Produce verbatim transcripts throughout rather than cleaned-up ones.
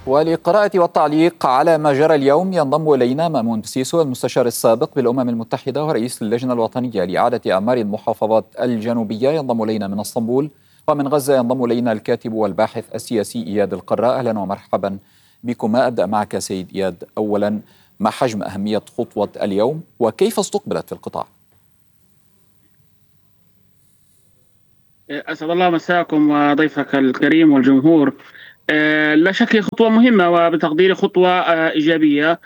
ولقراءة والتعليق على ما جرى اليوم ينضم إلينا مأمون بسيسو المستشار السابق بالأمم المتحدة ورئيس اللجنة الوطنية لإعادة أعمار المحافظات الجنوبية، ينضم إلينا من اسطنبول. ومن غزة ينضم إلينا الكاتب والباحث السياسي إياد القراء. أهلا ومرحبا بكما. أبدأ معك سيد إياد، أولا ما حجم أهمية خطوة اليوم وكيف استقبلت في القطاع؟ أسعد الله مساكم وضيفك الكريم والجمهور. لا شك هي خطوة مهمة وبتقديري خطوة إيجابية.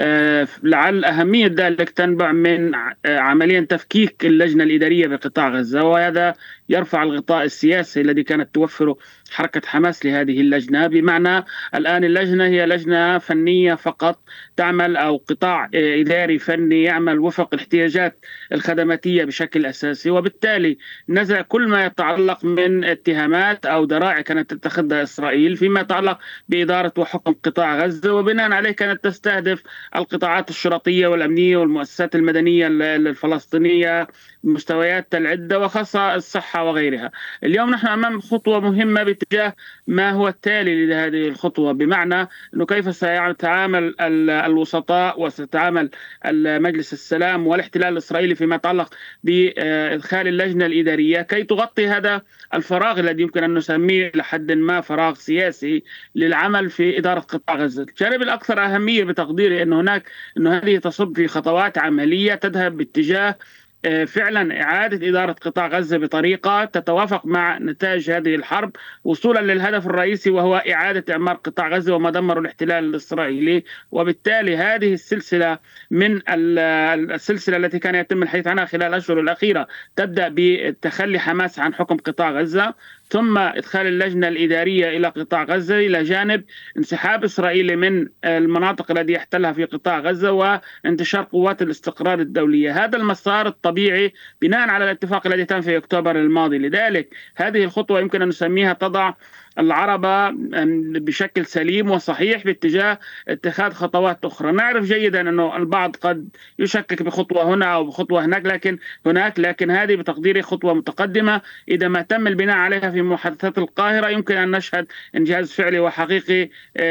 لعل أهمية ذلك تنبع من عمليا تفكيك اللجنة الإدارية بقطاع غزة، وهذا يرفع الغطاء السياسي الذي كانت توفره حركة حماس لهذه اللجنة. بمعنى الآن اللجنة هي لجنة فنية فقط تعمل، أو قطاع إداري فني يعمل وفق الاحتياجات الخدماتية بشكل أساسي، وبالتالي نزع كل ما يتعلق من اتهامات أو ذرائع كانت تتخذها إسرائيل فيما يتعلق بإدارة وحكم قطاع غزة، وبناء عليه كانت تستهدف القطاعات الشرطية والأمنية والمؤسسات المدنية الفلسطينية بمستويات العدة وخاصة الصحة وغيرها. اليوم نحن أمام خطوة مهمة باتجاه ما هو التالي لهذه الخطوة، بمعنى أنه كيف سيتعامل الوسطاء وستعامل مجلس السلام والاحتلال الإسرائيلي فيما يتعلق بإدخال اللجنة الإدارية كي تغطي هذا الفراغ الذي يمكن أن نسميه لحد ما فراغ سياسي للعمل في إدارة قطاع غزة. الجانب الأكثر أهمية بتقديري أن هناك أنه هذه تصب في خطوات عملية تذهب باتجاه فعلا إعادة إدارة قطاع غزة بطريقة تتوافق مع نتائج هذه الحرب، وصولا للهدف الرئيسي وهو إعادة إعمار قطاع غزة وما دمره الاحتلال الإسرائيلي. وبالتالي هذه السلسلة من السلسلة التي كان يتم الحديث عنها خلال الأشهر الأخيرة تبدأ بتخلي حماس عن حكم قطاع غزة، ثم إدخال اللجنة الإدارية إلى قطاع غزة، إلى جانب انسحاب إسرائيل من المناطق التي يحتلها في قطاع غزة وانتشار قوات الاستقرار الدولية. هذا المسار الطبيعي بناء على الاتفاق الذي تم في أكتوبر الماضي. لذلك هذه الخطوة يمكن أن نسميها تضع العربة بشكل سليم وصحيح باتجاه اتخاذ خطوات أخرى. نعرف جيدا أنه البعض قد يشكك بخطوة هنا أو بخطوة هناك، لكن هناك لكن هذه بتقديري خطوة متقدمة. إذا ما تم البناء عليها في محادثات القاهرة يمكن أن نشهد إنجاز فعلي وحقيقي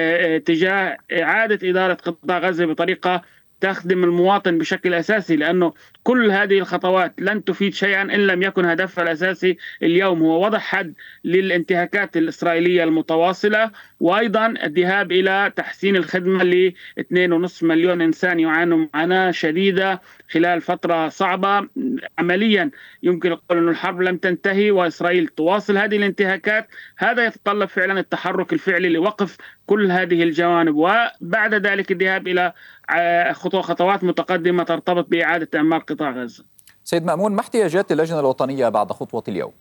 تجاه إعادة إدارة قطاع غزة بطريقة تخدم المواطن بشكل أساسي، لأنه كل هذه الخطوات لن تفيد شيئا إن لم يكن هدفها الأساسي اليوم هو وضع حد للانتهاكات الإسرائيلية المتواصلة، وأيضا الذهاب إلى تحسين الخدمة ل اثنين ونصف مليون إنسان يعانوا معاناة شديدة خلال فترة صعبة. عمليا يمكن القول أن الحرب لم تنتهي وإسرائيل تواصل هذه الانتهاكات. هذا يتطلب فعلا التحرك الفعلي لوقف كل هذه الجوانب، وبعد ذلك الذهاب إلى خطوات متقدمة ترتبط بإعادة إعمار قطاع غزة. سيد مأمون، ما احتياجات اللجنة الوطنية بعد خطوة اليوم؟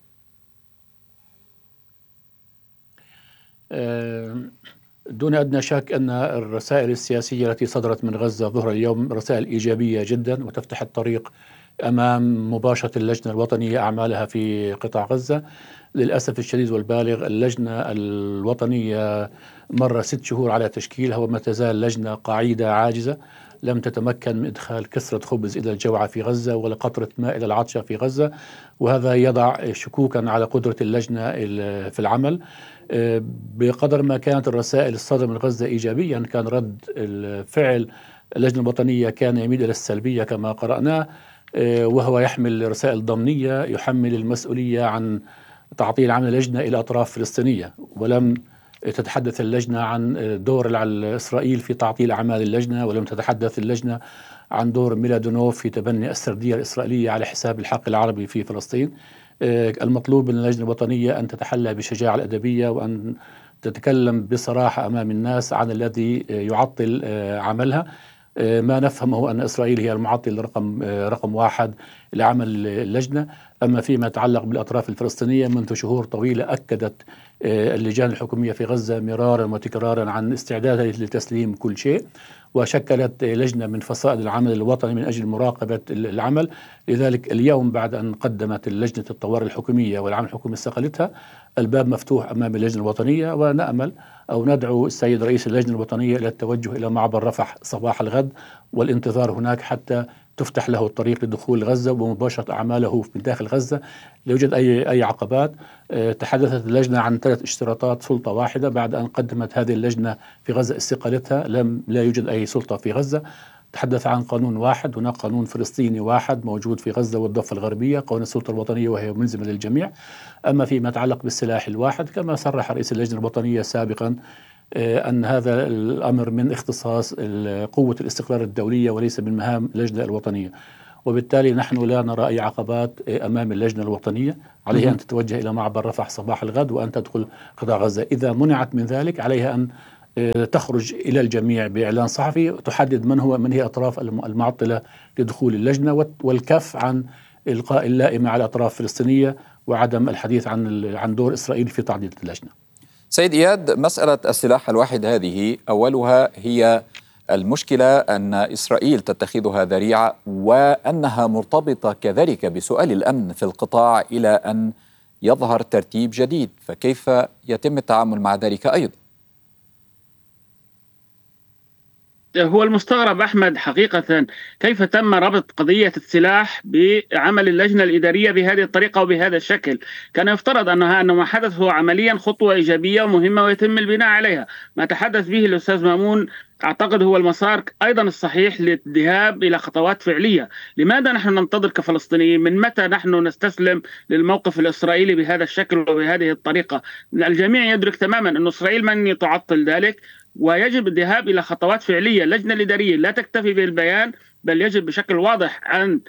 دون أدنى شك أن الرسائل السياسية التي صدرت من غزة ظهر اليوم رسائل إيجابية جدا وتفتح الطريق أمام مباشرة اللجنة الوطنية أعمالها في قطاع غزة. للأسف الشديد والبالغ اللجنة الوطنية مر ست شهور على تشكيلها وما تزال لجنة قاعدة عاجزة، لم تتمكن من إدخال كسرة خبز إلى الجوعى في غزة ولا قطرة ماء إلى العطشة في غزة، وهذا يضع شكوكا على قدرة اللجنة في العمل. بقدر ما كانت الرسائل الصادرة من غزة إيجابيا كان رد الفعل اللجنة الوطنية كان يميل إلى السلبية كما قرأناه، وهو يحمل رسائل ضمنية يحمل المسؤولية عن تعطيل عمل اللجنة إلى أطراف فلسطينية، ولم تتحدث اللجنة عن دور إسرائيل في تعطيل أعمال اللجنة، ولم تتحدث اللجنة عن دور ميلادونوف في تبني السردية الإسرائيلية على حساب الحق العربي في فلسطين. المطلوب من اللجنة الوطنية أن تتحلى بالشجاعة الأدبية وأن تتكلم بصراحة أمام الناس عن الذي يعطل عملها. ما نفهمه أن إسرائيل هي المعطل رقم رقم واحد لعمل اللجنة. أما فيما يتعلق بالأطراف الفلسطينية منذ شهور طويلة أكدت اللجان الحكومية في غزة مرارا وتكرارا عن استعدادها لتسليم كل شيء، وشكلت لجنة من فصائل العمل الوطني من أجل مراقبة العمل. لذلك اليوم بعد أن قدمت لجنة الطوارئ الحكومية والعمل الحكومي استقالتها الباب مفتوح أمام اللجنة الوطنية، ونأمل أو ندعو السيد رئيس اللجنة الوطنية إلى التوجه إلى معبر رفح صباح الغد والانتظار هناك حتى تفتح له الطريق لدخول غزة ومباشرة أعماله من داخل غزة. لا يوجد أي أي عقبات. تحدثت اللجنة عن ثلاث اشتراطات سلطة واحدة بعد أن قدمت هذه اللجنة في غزة استقالتها. لم لا يوجد أي سلطة في غزة. تحدث عن قانون واحد، هناك قانون فلسطيني واحد موجود في غزة والضفة الغربية، قانون السلطة الوطنية وهي ملزمة للجميع. أما فيما يتعلق بالسلاح الواحد كما صرح رئيس اللجنة الوطنية سابقا أن هذا الأمر من اختصاص قوة الاستقرار الدولية وليس من مهام اللجنة الوطنية، وبالتالي نحن لا نرى أي عقبات أمام اللجنة الوطنية. عليها أن تتوجه إلى معبر رفح صباح الغد وأن تدخل قطاع غزة. إذا منعت من ذلك عليها أن تخرج إلى الجميع بإعلان صحفي تحدد من هو من هي أطراف المعطلة لدخول اللجنة، والكف عن إلقاء اللائمة على الأطراف الفلسطينية وعدم الحديث عن عن دور إسرائيل في تعضيد اللجنة. سيد إياد، مسألة السلاح الواحد هذه أولها هي المشكلة أن إسرائيل تتخذها ذريعة، وأنها مرتبطة كذلك بسؤال الأمن في القطاع إلى أن يظهر ترتيب جديد، فكيف يتم التعامل مع ذلك أيضا؟ هو المستغرب أحمد حقيقة كيف تم ربط قضية السلاح بعمل اللجنة الإدارية بهذه الطريقة وبهذا الشكل. كان يفترض أنها أن ما حدث هو عمليا خطوة إيجابية ومهمة ويتم البناء عليها. ما تحدث به الأستاذ مامون أعتقد هو المسار أيضا الصحيح للذهاب إلى خطوات فعلية. لماذا نحن ننتظر كفلسطينيين؟ من متى نحن نستسلم للموقف الإسرائيلي بهذا الشكل وبهذه الطريقة؟ الجميع يدرك تماما أن إسرائيل من تعطل ذلك، ويجب الذهاب إلى خطوات فعلية. اللجنة الإدارية لا تكتفي بالبيان، بل يجب بشكل واضح أن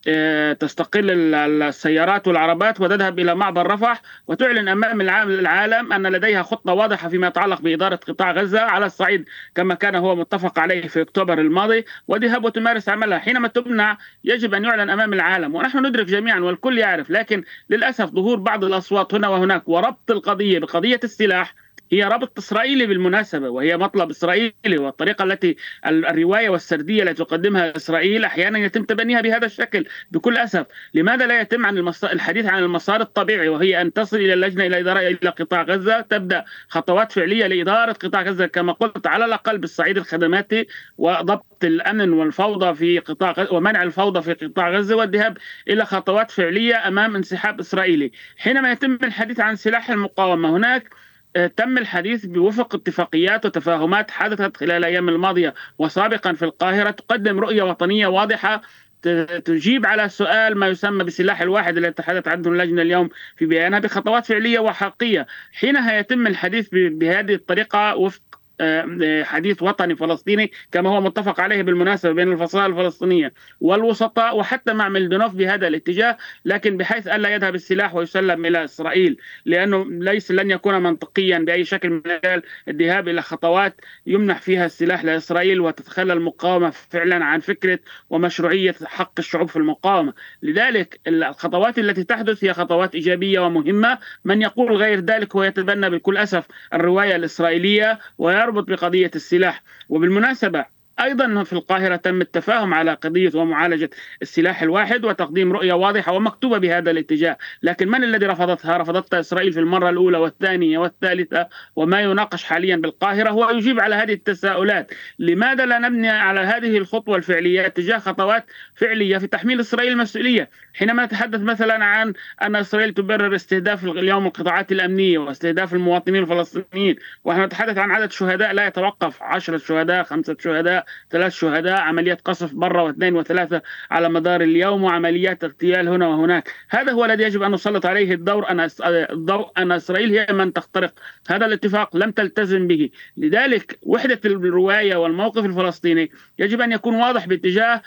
تستقل السيارات والعربات وتذهب إلى معبر رفح وتعلن أمام العالم أن لديها خطة واضحة فيما يتعلق بإدارة قطاع غزة على الصعيد كما كان هو متفق عليه في أكتوبر الماضي، وذهب وتمارس عملها. حينما تمنع يجب أن يعلن أمام العالم، ونحن ندرك جميعا والكل يعرف، لكن للأسف ظهور بعض الأصوات هنا وهناك وربط القضية بقضية السلاح هي ربط إسرائيلي بالمناسبة، وهي مطلب إسرائيلي، والطريقة التي الرواية والسردية التي تقدمها إسرائيل أحيانا يتم تبنيها بهذا الشكل بكل أسف. لماذا لا يتم عن الحديث عن المسار الطبيعي، وهي أن تصل إلى اللجنة إلى إدارة إلى قطاع غزة، تبدأ خطوات فعلية لإدارة قطاع غزة كما قلت على الأقل بالصعيد الخدماتي وضبط الأمن والفوضى في قطاع غزة ومنع الفوضى في قطاع غزة، والذهاب إلى خطوات فعلية أمام انسحاب إسرائيلي. حينما يتم الحديث عن سلاح المقاومة هناك تم الحديث بوفق اتفاقيات وتفاهمات حدثت خلال الأيام الماضية وسابقا في القاهرة تقدم رؤية وطنية واضحة تجيب على سؤال ما يسمى بسلاح الواحد الذي تحدث عنه اللجنة اليوم في بيانها بخطوات فعلية وحقيقية. حينها يتم الحديث بهذه الطريقة وفق حديث وطني فلسطيني كما هو متفق عليه بالمناسبة بين الفصائل الفلسطينية والوسطاء وحتى مع ميلدونوف بهذا الاتجاه، لكن بحيث ألا يذهب السلاح ويسلم إلى إسرائيل، لأنه ليس لن يكون منطقيا بأي شكل من الذهاب إلى خطوات يمنح فيها السلاح لإسرائيل وتتخلى المقاومة فعلا عن فكرة ومشروعية حق الشعوب في المقاومة. لذلك الخطوات التي تحدث هي خطوات إيجابية ومهمة. من يقول غير ذلك هو يتبنى بكل أسف الرواية الإسرائيلية ويربط بقضية السلاح. وبالمناسبة أيضا في القاهرة تم التفاهم على قضية ومعالجة السلاح الواحد وتقديم رؤية واضحة ومكتوبة بهذا الاتجاه، لكن من الذي رفضتها؟ رفضتها إسرائيل في المرة الأولى والثانية والثالثة، وما يناقش حاليا بالقاهرة هو يجيب على هذه التساؤلات. لماذا لا نبني على هذه الخطوة الفعلية تجاه خطوات فعلية في تحميل إسرائيل المسؤولية؟ حينما نتحدث مثلا عن أن إسرائيل تبرر استهداف اليوم القطاعات الأمنية واستهداف المواطنين الفلسطينيين، ونحن نتحدث عن عدد شهداء لا يتوقف، عشرة شهداء، خمسة شهداء، ثلاث شهداء، عمليات قصف برة واثنين وثلاثة على مدار اليوم، وعمليات اغتيال هنا وهناك. هذا هو الذي يجب أن نسلط عليه الدور أن الضوء أن إسرائيل هي من تخترق هذا الاتفاق لم تلتزم به. لذلك وحدة الرواية والموقف الفلسطيني يجب أن يكون واضح باتجاه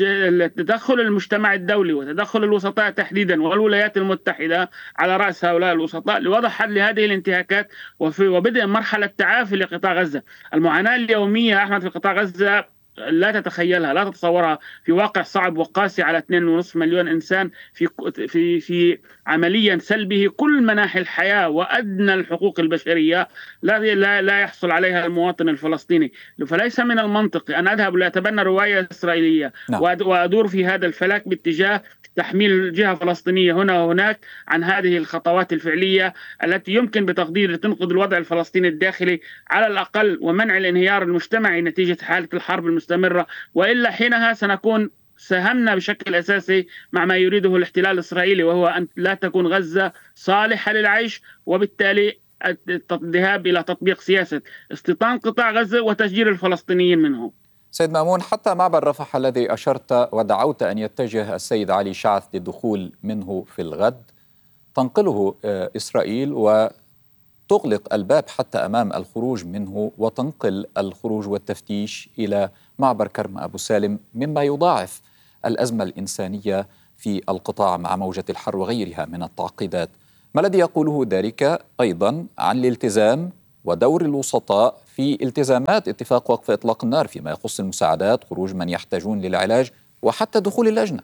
تدخل المجتمع الدولي وتدخل الوسطاء تحديدا والولايات المتحدة على رأس هؤلاء الوسطاء لوضع حل لهذه الانتهاكات وبدء مرحلة تعافي لقطاع غزة. المعاناة اليومية أحمد في قطاع غزة لا تتخيلها، لا تتصورها، في واقع صعب وقاسي على اثنين ونصف مليون إنسان في في في عمليا سلبه كل مناحي الحياة وأدنى الحقوق البشرية لا لا لا يحصل عليها المواطن الفلسطيني. فليس من المنطق أن أذهب لأتبنى رواية إسرائيلية وأدور في هذا الفلك باتجاه تحميل جهة فلسطينية هنا وهناك عن هذه الخطوات الفعلية التي يمكن بتقدير تنقذ الوضع الفلسطيني الداخلي على الأقل ومنع الانهيار المجتمعي نتيجة حالة الحرب المستمرة، وإلا حينها سنكون ساهمنا بشكل أساسي مع ما يريده الاحتلال الإسرائيلي، وهو أن لا تكون غزة صالحة للعيش، وبالتالي الذهاب إلى تطبيق سياسة استيطان قطاع غزة وتشجير الفلسطينيين منه. سيد مأمون، حتى معبر رفح الذي أشرت ودعوت أن يتجه السيد علي شعث للدخول منه في الغد، تنقله إسرائيل وتغلق الباب حتى أمام الخروج منه، وتنقل الخروج والتفتيش إلى معبر كرم أبو سالم، مما يضاعف الأزمة الإنسانية في القطاع مع موجة الحر وغيرها من التعقيدات. ما الذي يقوله ذلك أيضا عن الالتزام ودور الوسطاء في التزامات اتفاق وقف إطلاق النار فيما يخص المساعدات، خروج من يحتاجون للعلاج، وحتى دخول اللجنة؟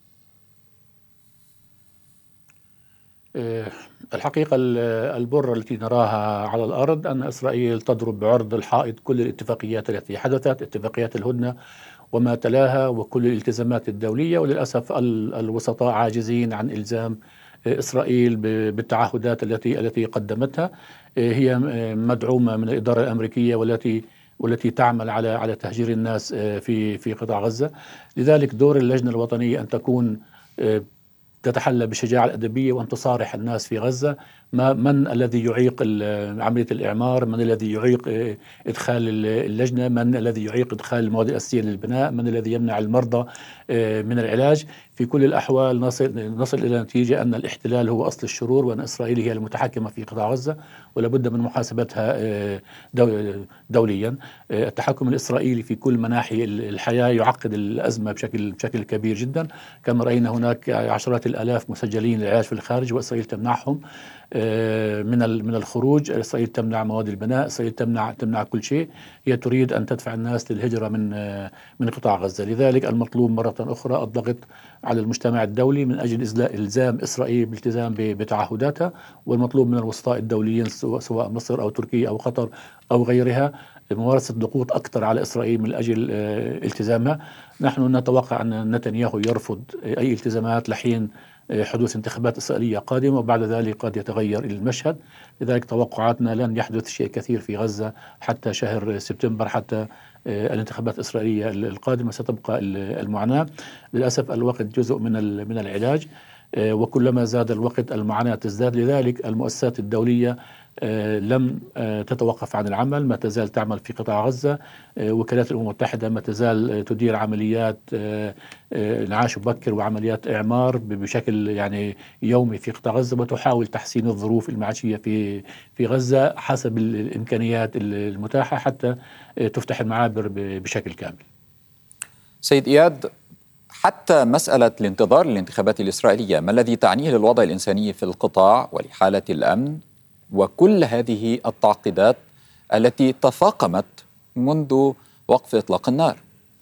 الحقيقة البرة التي نراها على الأرض أن إسرائيل تضرب بعرض الحائط كل الاتفاقيات التي حدثت، اتفاقيات الهدنة وما تلاها وكل الالتزامات الدولية، وللأسف الوسطاء عاجزين عن إلزام إسرائيل بالتعهدات التي التي قدمتها. هي مدعومة من الإدارة الأمريكية والتي والتي تعمل على على تهجير الناس في في قطاع غزة. لذلك دور اللجنة الوطنية أن تكون تتحلى بالشجاعة الأدبية وأن تصارح الناس في غزة ما من الذي يعيق عملية الإعمار، من الذي يعيق إدخال اللجنة، من الذي يعيق إدخال المواد الأساسية للبناء، من الذي يمنع المرضى من العلاج. في كل الأحوال نصل, نصل إلى نتيجة أن الاحتلال هو أصل الشرور، وأن إسرائيل هي المتحكمة في قطاع غزة ولابد من محاسبتها دوليا. التحكم الإسرائيلي في كل مناحي الحياة يعقد الأزمة بشكل بشكل كبير جدا. كما رأينا هناك عشرات الآلاف مسجلين للعلاج في الخارج وإسرائيل تمنعهم من من الخروج. إسرائيل تمنع مواد البناء، إسرائيل تمنع تمنع كل شيء. هي تريد أن تدفع الناس للهجرة من من قطاع غزة. لذلك المطلوب مرة أخرى الضغط على المجتمع الدولي من أجل إلزام إسرائيل بالالتزام بتعهداتها، والمطلوب من الوسطاء الدوليين سواء مصر أو تركيا أو قطر أو غيرها ممارسة ضغوط أكثر على إسرائيل من أجل التزامها. نحن نتوقع أن نتنياهو يرفض أي التزامات لحين حدوث انتخابات إسرائيلية قادمة، وبعد ذلك قد يتغير المشهد. لذلك توقعاتنا لن يحدث شيء كثير في غزة حتى شهر سبتمبر، حتى الانتخابات الإسرائيلية القادمة ستبقى المعاناة. للأسف الوقت جزء من من العلاج، وكلما زاد الوقت المعاناة تزداد. لذلك المؤسسات الدولية لم تتوقف عن العمل، ما تزال تعمل في قطاع غزة. وكالات الأمم المتحدة ما تزال تدير عمليات انعاش مبكر وعمليات إعمار بشكل يعني يومي في قطاع غزة، وتحاول تحسين الظروف المعيشية في في غزة حسب الإمكانيات المتاحة حتى تفتح المعابر بشكل كامل. سيد إياد، حتى مسألة الانتظار للانتخابات الإسرائيلية، ما الذي تعنيه للوضع الإنساني في القطاع ولحالة الأمن وكل هذه التعقيدات التي تفاقمت منذ وقف إطلاق النار؟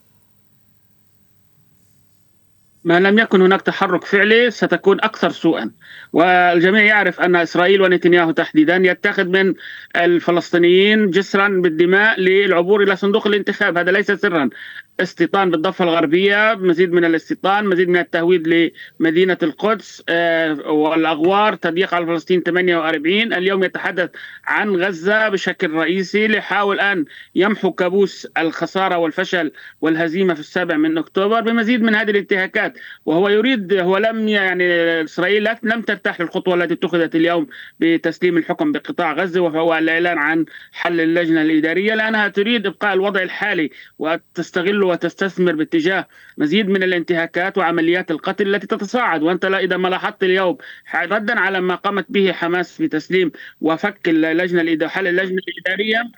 ما لم يكن هناك تحرك فعلي ستكون أكثر سوءا، والجميع يعرف أن إسرائيل ونتنياهو تحديدا يتخذ من الفلسطينيين جسرا بالدماء للعبور إلى صندوق الانتخاب. هذا ليس سرا. استيطان بالضفة الغربية، مزيد من الاستيطان، مزيد من التهويد لمدينة القدس والأغوار، تضييق على فلسطين ثمانية وأربعين. اليوم يتحدث عن غزة بشكل رئيسي ليحاول أن يمحو كابوس الخسارة والفشل والهزيمة في السابع من أكتوبر بمزيد من هذه الانتهاكات. وهو يريد، هو لم يعني إسرائيل لم ترتاح للخطوة التي اتخذت اليوم بتسليم الحكم بقطاع غزة، وهو الإعلان عن حل اللجنة الإدارية، لأنها تريد إبقاء الوضع الحالي وتستغل وتستثمر باتجاه مزيد من الانتهاكات وعمليات القتل التي تتصاعد. وأنت إذا ما لاحظت اليوم ردا على ما قامت به حماس في تسليم وفك اللجنة الإدارية، حل اللجنة الإدارية،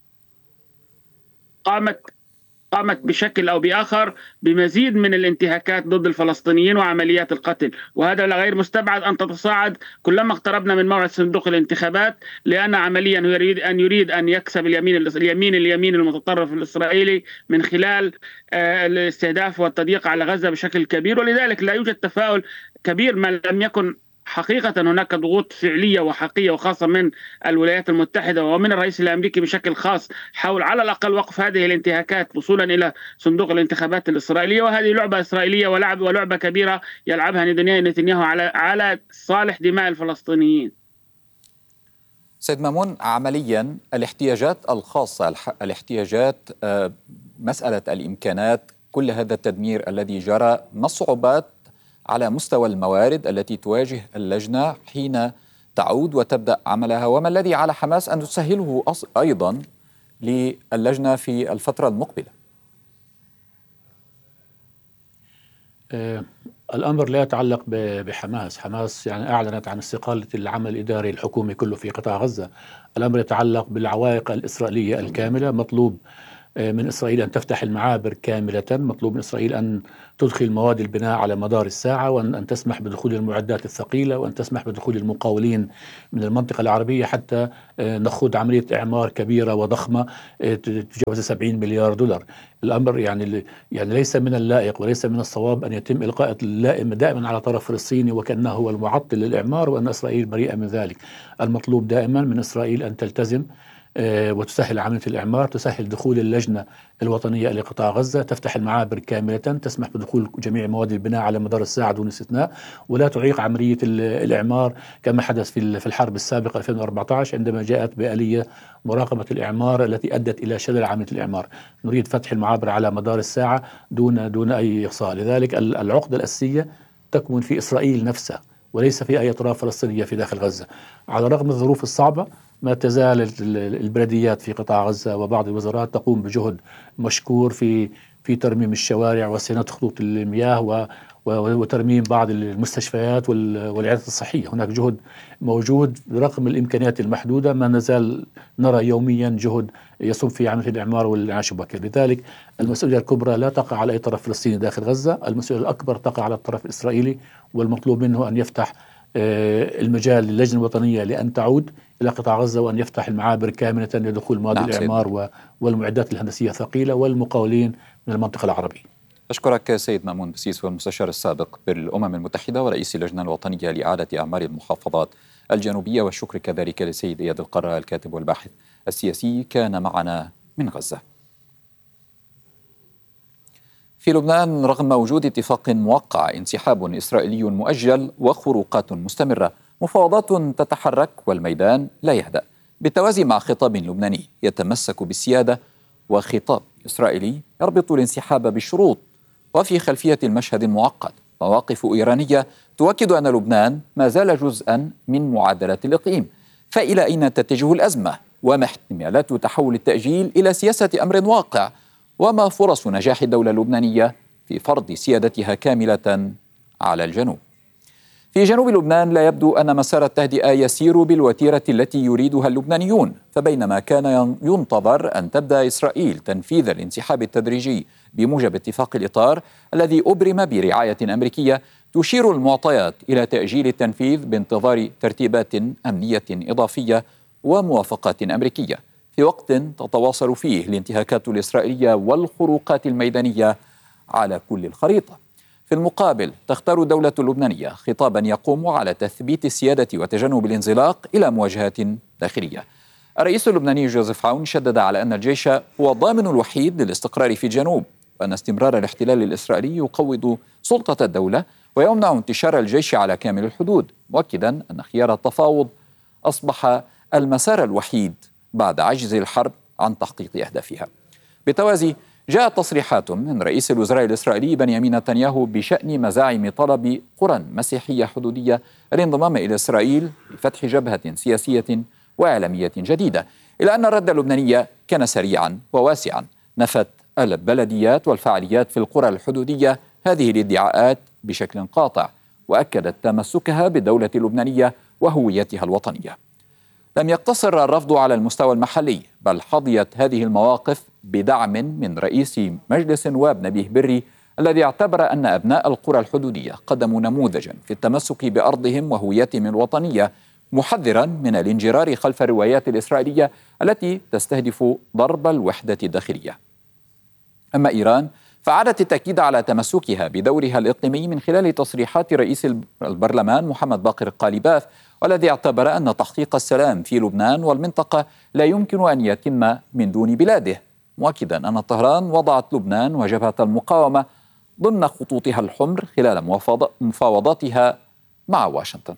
قامت قامت بشكل أو بآخر بمزيد من الانتهاكات ضد الفلسطينيين وعمليات القتل، وهذا غير مستبعد أن تتصاعد كلما اقتربنا من موعد صندوق الانتخابات، لأن عمليا يريد أن يريد أن يكسب اليمين اليمين اليمين المتطرف الإسرائيلي من خلال الاستهداف والتضييق على غزة بشكل كبير. ولذلك لا يوجد تفاؤل كبير ما لم يكن حقيقة هناك ضغوط فعلية وحقيقية، وخاصة من الولايات المتحدة ومن الرئيس الأمريكي بشكل خاص، حول على الأقل وقف هذه الانتهاكات وصولا إلى صندوق الانتخابات الإسرائيلية. وهذه لعبة إسرائيلية ولعب ولعبة كبيرة يلعبها نتنياهو على على صالح دماء الفلسطينيين. سيد مأمون، عمليا الاحتياجات الخاصة، الاحتياجات مسألة الإمكانات كل هذا التدمير الذي جرى؟ ما الصعوبات على مستوى الموارد التي تواجه اللجنة حين تعود وتبدأ عملها، وما الذي على حماس أن تسهله أيضا للجنة في الفترة المقبلة؟ آه الأمر لا يتعلق بحماس. حماس يعني أعلنت عن استقالة العمل الإداري الحكومي كله في قطاع غزة. الأمر يتعلق بالعوائق الإسرائيلية الكاملة. مطلوب من إسرائيل أن تفتح المعابر كاملة، مطلوب من إسرائيل أن تدخل مواد البناء على مدار الساعة، وأن تسمح بدخول المعدات الثقيلة، وأن تسمح بدخول المقاولين من المنطقة العربية حتى نخوض عملية إعمار كبيرة وضخمة تجاوز سبعين مليار دولار. الأمر يعني يعني ليس من اللائق وليس من الصواب أن يتم إلقاء اللائم دائما على طرف فلسطيني وكأنه هو المعطل للإعمار وأن إسرائيل بريئة من ذلك. المطلوب دائما من إسرائيل أن تلتزم وتسهل عملية الإعمار، تسهل دخول اللجنة الوطنية لقطاع غزة، تفتح المعابر كاملة، تسمح بدخول جميع مواد البناء على مدار الساعة دون استثناء، ولا تعيق عملية الإعمار كما حدث في الحرب السابقة ألفين وأربعة عشر عندما جاءت بآلية مراقبة الإعمار التي أدت إلى شلل عملية الإعمار. نريد فتح المعابر على مدار الساعة دون دون أي إقصاء. لذلك العقدة الأساسية تكمن في إسرائيل نفسها وليس في أي أطراف فلسطينية في داخل غزة. على الرغم من الظروف الصعبة ما تزال البلديات في قطاع غزة وبعض الوزارات تقوم بجهد مشكور في في ترميم الشوارع وصيانة خطوط المياه وترميم بعض المستشفيات والعيادات الصحية. هناك جهد موجود برغم الإمكانيات المحدودة، ما نزال نرى يوميا جهد يصب في عملية الإعمار والإنعاش البكر. لذلك المسؤولية الكبرى لا تقع على أي طرف فلسطيني داخل غزة، المسؤولية الأكبر تقع على الطرف الإسرائيلي، والمطلوب منه أن يفتح المجال للجنة الوطنية لأن تعود إلى قطاع غزة وأن يفتح المعابر كاملة لدخول مواد نعم الإعمار والمعدات الهندسية الثقيلة والمقاولين من المنطقة العربية. أشكرك سيد مأمون بسيس، والمستشار السابق بالأمم المتحدة ورئيس اللجنة الوطنية لإعادة أعمار المحافظات الجنوبية، والشكر كذلك لسيد إياد القرة الكاتب والباحث السياسي كان معنا من غزة. في لبنان رغم وجود اتفاق موقع، انسحاب إسرائيلي مؤجل وخروقات مستمرة، مفاوضات تتحرك والميدان لا يهدأ، بالتوازي مع خطاب لبناني يتمسك بالسيادة وخطاب إسرائيلي يربط الانسحاب بالشروط. وفي خلفية المشهد المعقد مواقف إيرانية تؤكد أن لبنان ما زال جزءا من معادلة الإقليم. فإلى أين تتجه الأزمة؟ وما احتمالات تحول التأجيل إلى سياسة أمر واقع؟ وما فرص نجاح الدولة اللبنانية في فرض سيادتها كاملة على الجنوب؟ في جنوب لبنان لا يبدو أن مسار التهدئة يسير بالوتيرة التي يريدها اللبنانيون، فبينما كان ينتظر أن تبدأ إسرائيل تنفيذ الانسحاب التدريجي بموجب اتفاق الإطار الذي أبرم برعاية أمريكية، تشير المعطيات إلى تأجيل التنفيذ بانتظار ترتيبات أمنية إضافية وموافقات أمريكية، في وقت تتواصل فيه الانتهاكات الإسرائيلية والخروقات الميدانية على كل الخريطة. في المقابل تختار الدولة اللبنانية خطابا يقوم على تثبيت السيادة وتجنب الانزلاق إلى مواجهات داخلية. الرئيس اللبناني جوزيف عون شدد على أن الجيش هو الضامن الوحيد للاستقرار في الجنوب، وأن استمرار الاحتلال الإسرائيلي يقوض سلطة الدولة ويمنع انتشار الجيش على كامل الحدود، مؤكدا أن خيار التفاوض أصبح المسار الوحيد بعد عجز الحرب عن تحقيق أهدافها. بالتوازي جاءت تصريحات من رئيس الوزراء الإسرائيلي بنيامين نتنياهو بشأن مزاعم طلب قرى مسيحية حدودية الانضمام إلى إسرائيل لفتح جبهة سياسية وإعلامية جديدة، إلى أن الرد اللبناني كان سريعا وواسعا. نفت البلديات والفعاليات في القرى الحدودية هذه الادعاءات بشكل قاطع، وأكدت تمسكها بالدولة اللبنانية وهويتها الوطنية. لم يقتصر الرفض على المستوى المحلي، بل حظيت هذه المواقف بدعم من رئيس مجلس النواب نبيه بري، الذي اعتبر أن أبناء القرى الحدودية قدموا نموذجا في التمسك بأرضهم وهويتهم الوطنية، محذرا من الانجرار خلف الروايات الإسرائيلية التي تستهدف ضرب الوحدة الداخلية. أما إيران فعادت التأكيد على تمسكها بدورها الإقليمي من خلال تصريحات رئيس البرلمان محمد باقر القالباف، والذي اعتبر أن تحقيق السلام في لبنان والمنطقة لا يمكن أن يتم من دون بلاده، مؤكدا أن طهران وضعت لبنان وجبهة المقاومة ضمن خطوطها الحمر خلال مفاوضاتها مع واشنطن.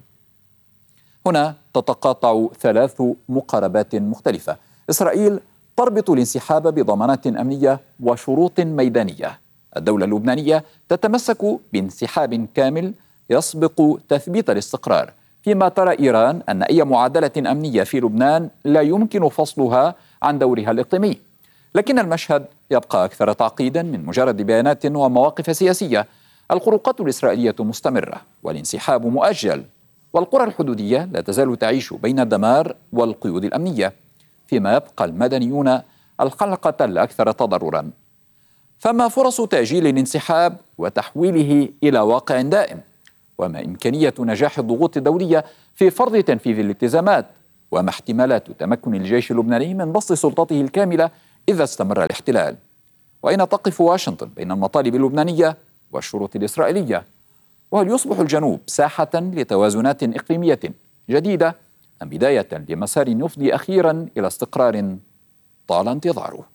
هنا تتقاطع ثلاث مقاربات مختلفة. إسرائيل تربط الانسحاب بضمانات أمنية وشروط ميدانية. الدولة اللبنانية تتمسك بانسحاب كامل يسبق تثبيت الاستقرار، فيما ترى إيران أن أي معادلة أمنية في لبنان لا يمكن فصلها عن دورها الإقليمي. لكن المشهد يبقى أكثر تعقيدا من مجرد بيانات ومواقف سياسية. الخروقات الإسرائيلية مستمرة والانسحاب مؤجل، والقرى الحدودية لا تزال تعيش بين الدمار والقيود الأمنية، فيما يبقى المدنيون الحلقة الأكثر تضررا. فما فرص تأجيل الانسحاب وتحويله إلى واقع دائم؟ وما إمكانية نجاح الضغوط الدولية في فرض تنفيذ الالتزامات؟ وما احتمالات تمكن الجيش اللبناني من بسط سلطته الكاملة إذا استمر الاحتلال؟ وأين تقف واشنطن بين المطالب اللبنانية والشروط الإسرائيلية؟ وهل يصبح الجنوب ساحة لتوازنات إقليمية جديدة أم بداية لمسار يفضي أخيرا إلى استقرار طال انتظاره؟